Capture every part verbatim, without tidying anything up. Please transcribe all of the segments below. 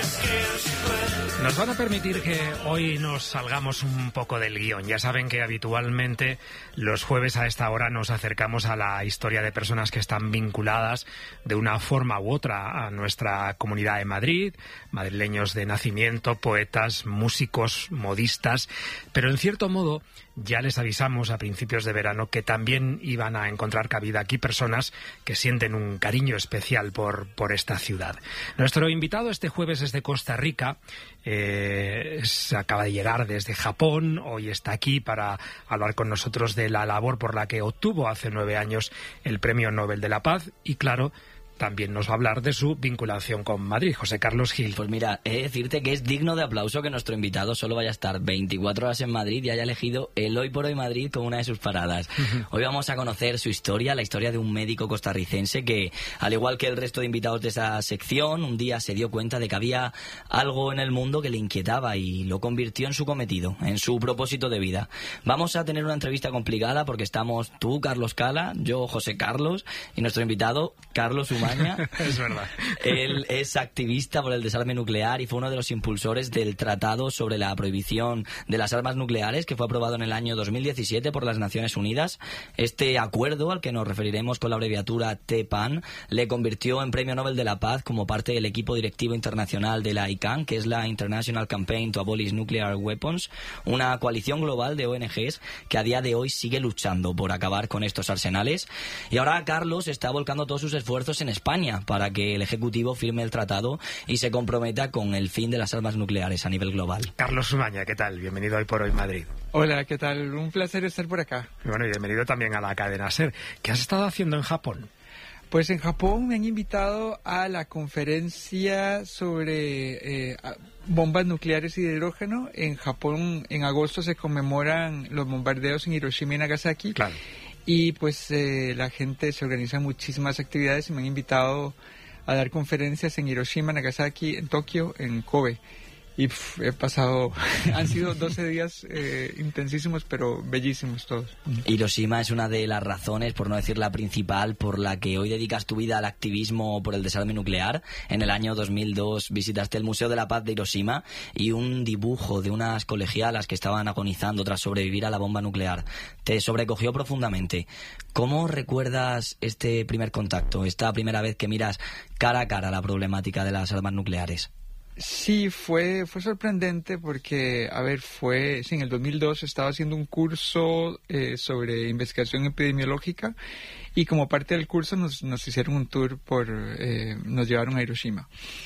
Nos van a permitir que hoy nos salgamos un poco del guión. Ya saben que habitualmente los jueves a esta hora nos acercamos a la historia de personas que están vinculadas de una forma u otra a nuestra comunidad de Madrid, madrileños de nacimiento, poetas, músicos, modistas, pero en cierto modo ya les avisamos a principios de verano que también iban a encontrar cabida aquí personas que sienten un cariño especial por, por esta ciudad. Nuestro invitado este jueves es de Costa Rica, eh, se acaba de llegar desde Japón, hoy está aquí para hablar con nosotros de la labor por la que obtuvo hace nueve años el Premio Nobel de la Paz y, claro, también nos va a hablar de su vinculación con Madrid. José Carlos Gil. Pues mira, he de decirte que es digno de aplauso que nuestro invitado solo vaya a estar veinticuatro horas en Madrid y haya elegido el Hoy por Hoy Madrid como una de sus paradas. Uh-huh. Hoy vamos a conocer su historia, la historia de un médico costarricense que, al igual que el resto de invitados de esa sección, un día se dio cuenta de que había algo en el mundo que le inquietaba y lo convirtió en su cometido, en su propósito de vida. Vamos a tener una entrevista complicada porque estamos tú, Carlos Cala, yo, José Carlos, y nuestro invitado, Carlos Umaña. Es verdad. Él es activista por el desarme nuclear y fue uno de los impulsores del Tratado sobre la Prohibición de las Armas Nucleares, que fue aprobado en el año dos mil diecisiete por las Naciones Unidas. Este acuerdo, al que nos referiremos con la abreviatura T P A N, le convirtió en Premio Nobel de la Paz como parte del equipo directivo internacional de la I C A N, que es la International Campaign to Abolish Nuclear Weapons, una coalición global de O N Ges que a día de hoy sigue luchando por acabar con estos arsenales. Y ahora Carlos está volcando todos sus esfuerzos en España para que el Ejecutivo firme el tratado y se comprometa con el fin de las armas nucleares a nivel global. Carlos Umaña, ¿qué tal? Bienvenido Hoy por Hoy Madrid. Hola, ¿qué tal? Un placer estar por acá. Bueno, y bienvenido también a la cadena SER. ¿Qué has estado haciendo en Japón? Pues en Japón me han invitado a la conferencia sobre eh, bombas nucleares y de hidrógeno. En Japón en agosto se conmemoran los bombardeos en Hiroshima y Nagasaki. Claro. Y pues eh, la gente se organiza muchísimas actividades y me han invitado a dar conferencias en Hiroshima, Nagasaki, en Tokio, en Kobe. Y pff, he pasado, han sido doce días eh, intensísimos, pero bellísimos todos. Hiroshima es una de las razones, por no decir la principal, por la que hoy dedicas tu vida al activismo por el desarme nuclear. En el año dos mil dos visitaste el Museo de la Paz de Hiroshima y un dibujo de unas colegialas que estaban agonizando tras sobrevivir a la bomba nuclear te sobrecogió profundamente. ¿Cómo recuerdas este primer contacto, esta primera vez que miras cara a cara la problemática de las armas nucleares? Sí, fue fue sorprendente porque, a ver, fue, sí, en el dos mil dos estaba haciendo un curso eh, sobre investigación epidemiológica y como parte del curso nos, nos hicieron un tour por, eh, nos llevaron a Hiroshima.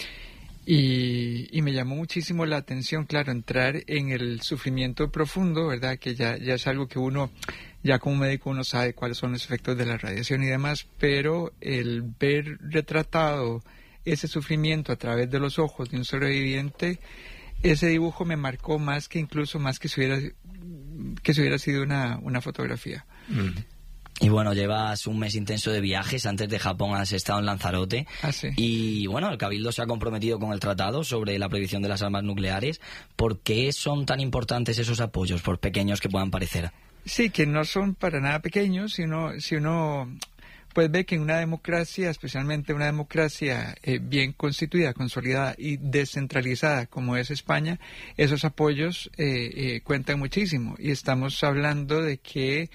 Y, y me llamó muchísimo la atención, claro, entrar en el sufrimiento profundo, ¿verdad? Que ya, ya es algo que uno, ya como médico uno sabe cuáles son los efectos de la radiación y demás, pero el ver retratado ese sufrimiento a través de los ojos de un sobreviviente, ese dibujo me marcó más que incluso más que si hubiera, que si hubiera sido una, una fotografía. Mm. Y bueno, llevas un mes intenso de viajes. Antes de Japón has estado en Lanzarote. Ah, sí. Y bueno, el Cabildo se ha comprometido con el tratado sobre la prohibición de las armas nucleares. ¿Por qué son tan importantes esos apoyos, por pequeños que puedan parecer? Sí, que no son para nada pequeños, si uno, si uno pues ve que en una democracia, especialmente una democracia eh, bien constituida, consolidada y descentralizada como es España, esos apoyos eh, eh, cuentan muchísimo. Y estamos hablando de que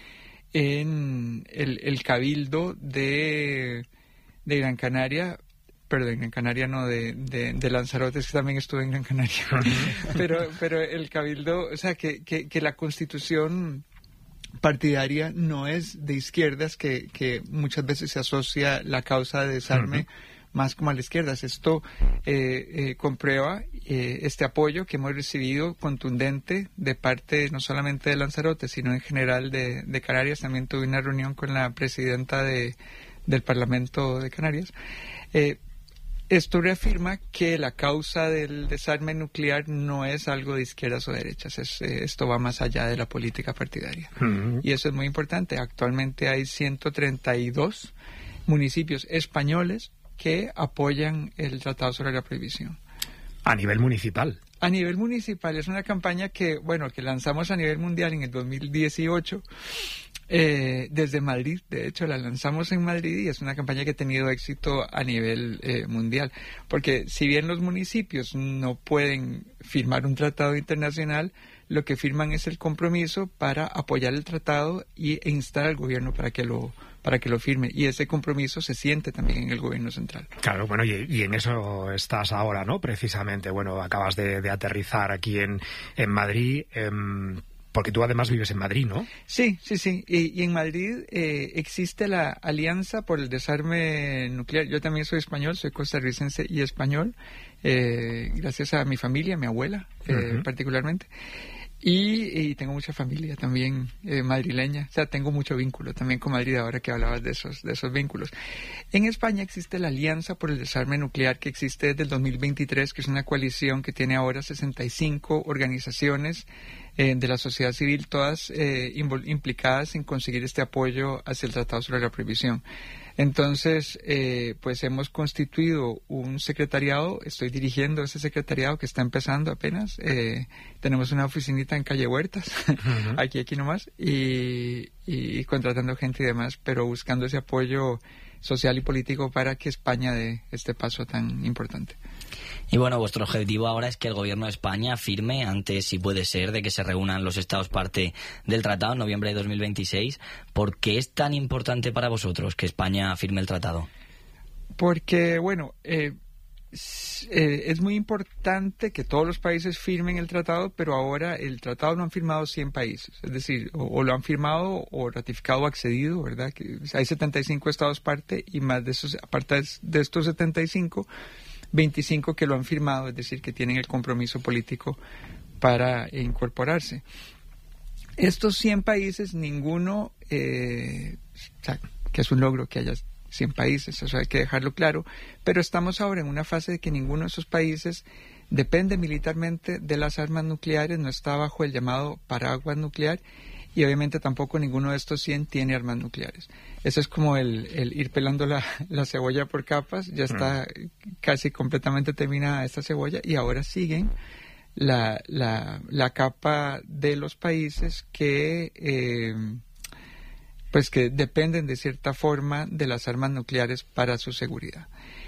en el, el Cabildo de, de Gran Canaria, perdón, en Gran Canaria no, de, de, de Lanzarote, es que también estuve en Gran Canaria, pero, pero el Cabildo, o sea, que, que, que la Constitución partidaria no es de izquierdas, que, que muchas veces se asocia la causa de desarme uh-huh. más como a la izquierda. Esto eh, eh, comprueba eh, este apoyo que hemos recibido contundente de parte no solamente de Lanzarote, sino en general de, de Canarias. También tuve una reunión con la presidenta de, del Parlamento de Canarias. Eh, Esto reafirma que la causa del desarme nuclear no es algo de izquierdas o derechas, es, eh, esto va más allá de la política partidaria. Uh-huh. Y eso es muy importante. Actualmente hay ciento treinta y dos municipios españoles que apoyan el Tratado sobre la Prohibición. A nivel municipal. A nivel municipal, es una campaña que, bueno, que lanzamos a nivel mundial en el dos mil dieciocho. Eh, desde Madrid, de hecho, la lanzamos en Madrid y es una campaña que ha tenido éxito a nivel eh, mundial, porque si bien los municipios no pueden firmar un tratado internacional, lo que firman es el compromiso para apoyar el tratado y, e instar al gobierno para que lo para que lo firme, y ese compromiso se siente también en el gobierno central. Claro, bueno, y, y en eso estás ahora, ¿no? Precisamente, bueno, acabas de, de aterrizar aquí en, en Madrid, eh, porque tú además vives en Madrid, ¿no? Sí, sí, sí, y, y en Madrid eh, existe la Alianza por el Desarme Nuclear. Yo también soy español, soy costarricense y español, eh, gracias a mi familia, mi abuela eh, uh-huh. particularmente. Y, y tengo mucha familia también eh, madrileña, o sea, tengo mucho vínculo también con Madrid, ahora que hablabas de esos, de esos vínculos. En España existe la Alianza por el Desarme Nuclear, que existe desde el dos mil veintitrés, que es una coalición que tiene ahora sesenta y cinco organizaciones eh, de la sociedad civil, todas eh, implicadas en conseguir este apoyo hacia el Tratado sobre la Prohibición. Entonces, eh, pues hemos constituido un secretariado, estoy dirigiendo ese secretariado que está empezando apenas, eh, tenemos una oficinita en calle Huertas, uh-huh. aquí, aquí nomás, y, y, y contratando gente y demás, pero buscando ese apoyo social y político para que España dé este paso tan importante. Y bueno, vuestro objetivo ahora es que el gobierno de España firme antes, si puede ser, de que se reúnan los estados parte del tratado en noviembre de dos mil veintiséis. ¿Por qué es tan importante para vosotros que España firme el tratado? Porque, bueno, eh, es, eh, es muy importante que todos los países firmen el tratado, pero ahora el tratado lo han firmado cien países, es decir, o, o lo han firmado o ratificado o accedido, ¿verdad? Que hay setenta y cinco estados parte y más de esos, aparte de estos setenta y cinco, veinticinco que lo han firmado, es decir, que tienen el compromiso político para incorporarse. Estos cien países, ninguno, eh, o sea, que es un logro que haya cien países, eso hay que dejarlo claro, pero estamos ahora en una fase de que ninguno de esos países depende militarmente de las armas nucleares, no está bajo el llamado paraguas nuclear, y obviamente tampoco ninguno de estos cien tiene armas nucleares. Eso es como el, el ir pelando la, la cebolla por capas, ya está mm. casi completamente terminada esta cebolla, y ahora siguen la, la, la capa de los países que, eh, pues que dependen de cierta forma de las armas nucleares para su seguridad.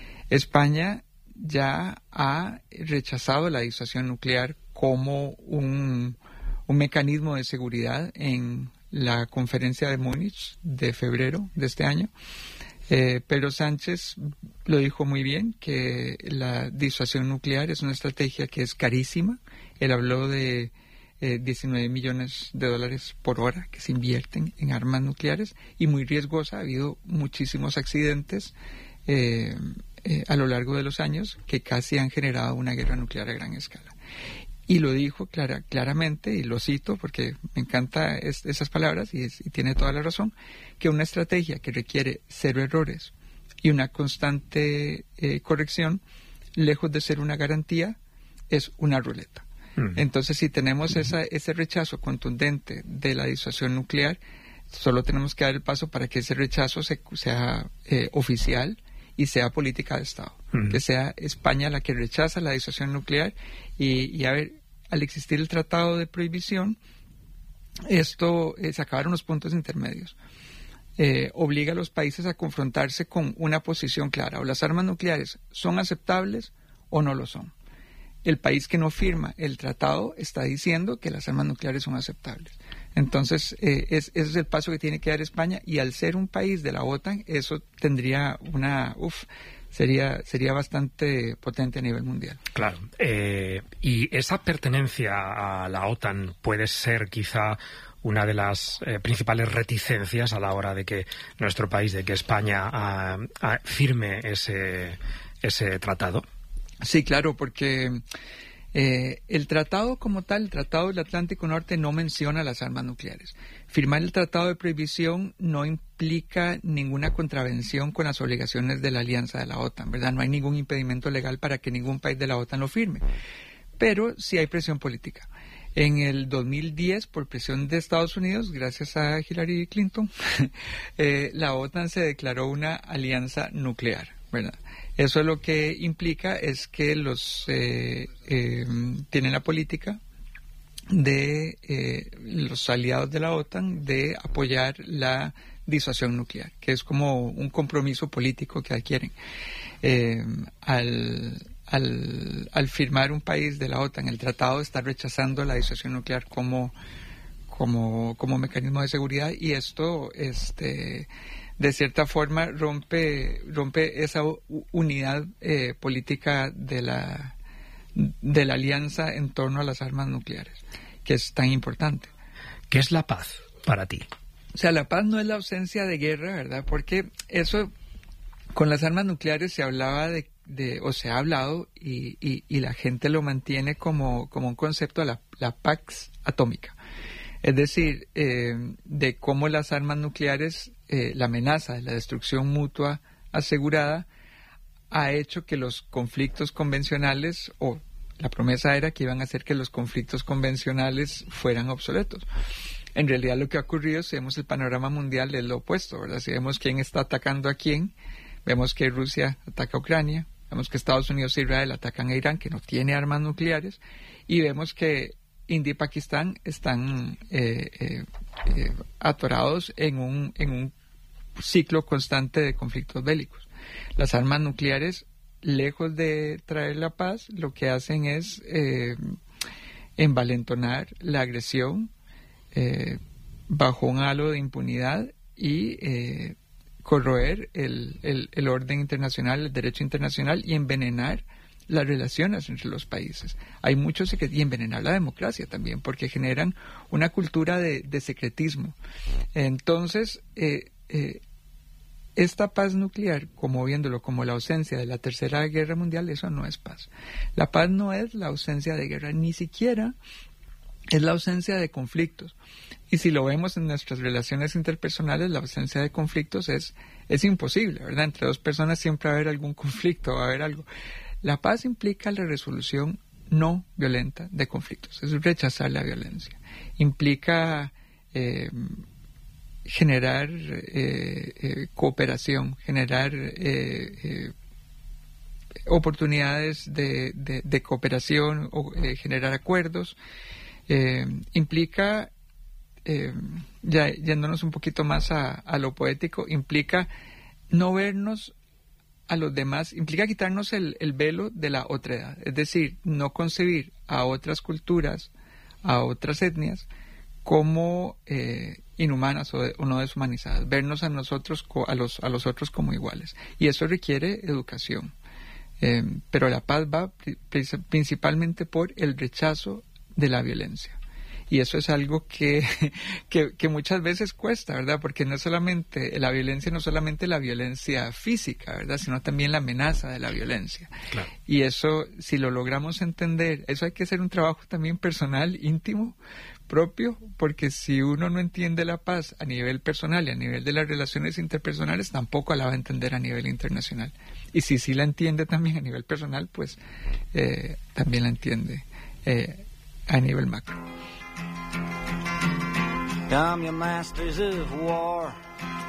España ya ha rechazado la disuasión nuclear como un un mecanismo de seguridad en la conferencia de Múnich de febrero de este año. Eh, Pedro Sánchez lo dijo muy bien, que la disuasión nuclear es una estrategia que es carísima. Él habló de eh, diecinueve millones de dólares por hora que se invierten en armas nucleares y muy riesgosa. Ha habido muchísimos accidentes eh, eh, a lo largo de los años que casi han generado una guerra nuclear a gran escala. Y lo dijo clara, claramente, y lo cito porque me encantan es, esas palabras y, es, y tiene toda la razón, que una estrategia que requiere cero errores y una constante eh, corrección, lejos de ser una garantía, es una ruleta. Mm. Entonces, si tenemos esa, ese rechazo contundente de la disuasión nuclear, solo tenemos que dar el paso para que ese rechazo se, sea eh, oficial y sea política de Estado, mm. que sea España la que rechaza la disuasión nuclear y, y a ver, al existir el tratado de prohibición, esto eh, se acabaron los puntos intermedios. Eh, obliga a los países a confrontarse con una posición clara, o las armas nucleares son aceptables o no lo son. El país que no firma el tratado está diciendo que las armas nucleares son aceptables. Entonces, eh, es, ese es el paso que tiene que dar España, y al ser un país de la OTAN, eso tendría una... Uf, sería sería bastante potente a nivel mundial. Claro. Eh, y esa pertenencia a la OTAN puede ser quizá una de las eh, principales reticencias a la hora de que nuestro país, de que España a, a, firme ese, ese tratado. Sí, claro, porque eh, el tratado como tal, el Tratado del Atlántico Norte, no menciona las armas nucleares. Firmar el Tratado de Prohibición no implica ninguna contravención con las obligaciones de la alianza de la OTAN, ¿verdad? No hay ningún impedimento legal para que ningún país de la OTAN lo firme. Pero sí hay presión política. En el dos mil diez, por presión de Estados Unidos, gracias a Hillary Clinton, eh, la OTAN se declaró una alianza nuclear, ¿verdad? Eso lo que implica es que los eh, eh, tienen la política de eh, los aliados de la OTAN de apoyar la disuasión nuclear, que es como un compromiso político que adquieren. Eh, al, al, al firmar un país de la OTAN el tratado, está rechazando la disuasión nuclear como, como, como mecanismo de seguridad, y esto este, de cierta forma rompe, rompe esa unidad eh, política de la, de la alianza en torno a las armas nucleares, que es tan importante. ¿Qué es la paz para ti? O sea, la paz no es la ausencia de guerra, ¿verdad? Porque eso, con las armas nucleares se hablaba de, de o se ha hablado, y, y, y la gente lo mantiene como, como un concepto, la, la pax atómica. Es decir, eh, de cómo las armas nucleares, eh, la amenaza de la destrucción mutua asegurada, ha hecho que los conflictos convencionales, o la promesa era que iban a hacer que los conflictos convencionales fueran obsoletos. En realidad lo que ha ocurrido, si vemos el panorama mundial, es lo opuesto, ¿verdad? Si vemos quién está atacando a quién, vemos que Rusia ataca a Ucrania, vemos que Estados Unidos e Israel atacan a Irán, que no tiene armas nucleares, y vemos que India y Pakistán están eh, eh, eh, atorados en un, en un ciclo constante de conflictos bélicos. Las armas nucleares, lejos de traer la paz, lo que hacen es eh, envalentonar la agresión, Eh, bajo un halo de impunidad, y eh, corroer el, el, el orden internacional, el derecho internacional, y envenenar las relaciones entre los países. Hay muchos secretos, y envenenar la democracia también, porque generan una cultura de, de secretismo. Entonces, eh, eh, esta paz nuclear, como viéndolo como la ausencia de la Tercera Guerra Mundial, eso no es paz. La paz no es la ausencia de guerra, ni siquiera es la ausencia de conflictos. Y si lo vemos en nuestras relaciones interpersonales, la ausencia de conflictos es, es imposible, ¿verdad? Entre dos personas siempre va a haber algún conflicto, va a haber algo. La paz implica la resolución no violenta de conflictos, es rechazar la violencia. Implica eh, generar eh, eh, cooperación, generar eh, eh, oportunidades de, de, de cooperación, o eh, generar acuerdos. Eh, implica, eh, ya yéndonos un poquito más a, a lo poético, implica no vernos a los demás, implica quitarnos el, el velo de la otredad, es decir, no concebir a otras culturas, a otras etnias, como eh, inhumanas o, de, o no deshumanizadas, vernos a nosotros, a los, a los otros como iguales, y eso requiere educación, eh, pero la paz va pri- principalmente por el rechazo de la violencia. Y eso es algo que, que, que muchas veces cuesta, ¿verdad? Porque no solamente la violencia, no solamente la violencia física, ¿verdad? Sino también la amenaza de la violencia. Claro. Y eso, si lo logramos entender, eso hay que hacer un trabajo también personal, íntimo, propio, porque si uno no entiende la paz a nivel personal y a nivel de las relaciones interpersonales, tampoco la va a entender a nivel internacional. Y si sí la entiende también a nivel personal, pues eh, también la entiende eh, a nivel macro. Come, you masters of war,